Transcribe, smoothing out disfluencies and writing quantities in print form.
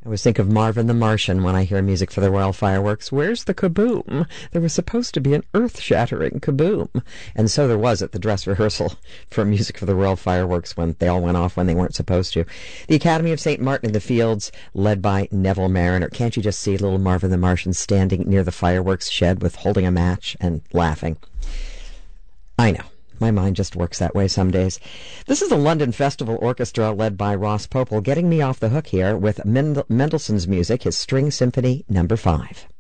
I always think of Marvin the Martian when I hear music for the Royal Fireworks. Where's the kaboom? There was supposed to be an earth-shattering kaboom. And so there was at the dress rehearsal for music for the Royal Fireworks when they all went off when they weren't supposed to. The Academy of St. Martin in the Fields, led by Neville Mariner. Can't you just see little Marvin the Martian standing near the fireworks shed with holding a match and laughing? I know. My mind just works that way some days. This is the London Festival Orchestra led by Ross Popel, getting me off the hook here with Mendelssohn's music, his String Symphony No. 5.